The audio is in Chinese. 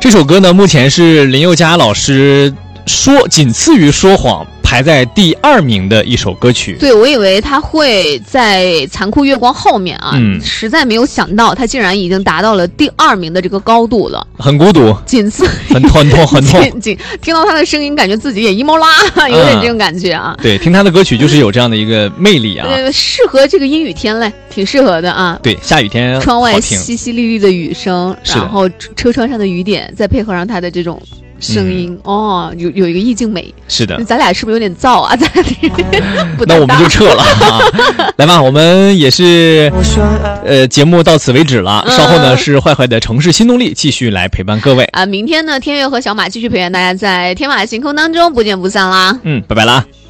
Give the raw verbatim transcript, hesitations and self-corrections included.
这首歌呢，目前是林宥嘉老师说仅次于说谎排在第二名的一首歌曲。 对，我以为他会在残酷月光后面啊，嗯、实在没有想到他竟然已经达到了第二名的这个高度了。 很孤独， 仅次很很痛很痛。 仅听到他的声音，感觉自己也 emo 啦，有点这种感觉啊、 嗯。对，听他的歌曲就是有这样的一个魅力啊。 呃，适合这个阴雨天嘞，挺适合的啊。 对，下雨天窗外淅淅沥沥的雨声，然后车窗上的雨点，再配合上他的这种声音、嗯、哦，有有一个意境美。 是的， 咱俩是不是有点燥啊？在那我们就撤了啊！来吧，我们也是呃，节目到此为止了。嗯、稍后呢是坏坏的城市新动力继续来陪伴各位啊。明天呢，天悦和小马继续陪伴大家在天马行空当中不见不散啦。 嗯，拜拜啦。